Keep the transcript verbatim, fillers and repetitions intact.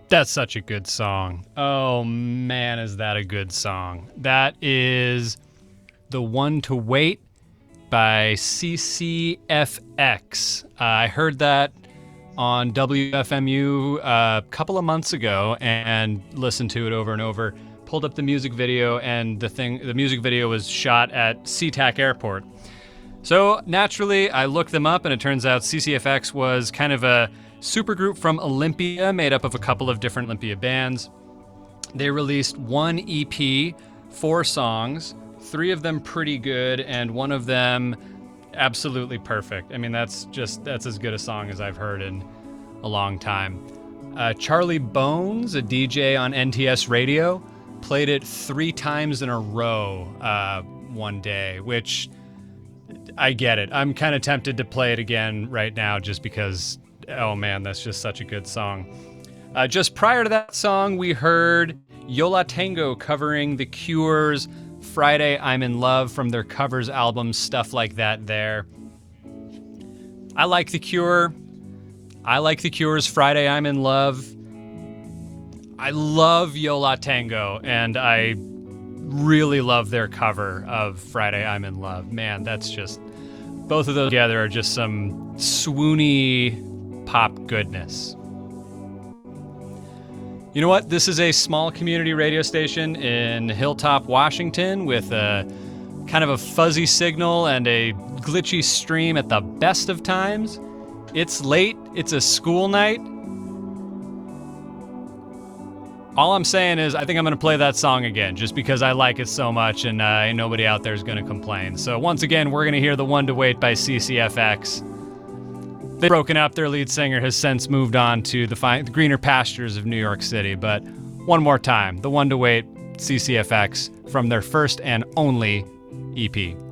That's such a good song. Oh man, is that a good song. That is The One to Wait by C C F X. Uh, I heard that on W F M U uh, a couple of months ago and listened to it over and over. Pulled up the music video, and the thing, the music video was shot at SeaTac Airport. So naturally, I looked them up, and it turns out C C F X was kind of a supergroup from Olympia, made up of a couple of different Olympia bands. They released one E P, four songs, three of them pretty good, and one of them absolutely perfect. I mean, that's just, that's as good a song as I've heard in a long time. Uh, Charlie Bones, a D J on N T S Radio, played it three times in a row uh, one day, which I get it. I'm kind of tempted to play it again right now just because, oh man, that's just such a good song. Uh, just prior to that song, we heard Yo La Tengo covering The Cure's Friday I'm in Love from their covers album, Stuff Like That There. I like The Cure. I like The Cure's Friday I'm in Love. I love Yo La Tengo, and I really love their cover of Friday I'm in Love. Man, that's just, both of those together are just some swoony pop goodness. You know what? This is a small community radio station in Hilltop, Washington, with a kind of a fuzzy signal and a glitchy stream at the best of times. It's late. It's a school night. All I'm saying is I think I'm going to play that song again just because I like it so much, and uh, nobody out there is going to complain. So once again, we're going to hear The One to Wait by C C F X. They've broken up. Their lead singer has since moved on to the, fine, the greener pastures of New York City. But one more time, The One to Wait, C C F X, from their first and only E P.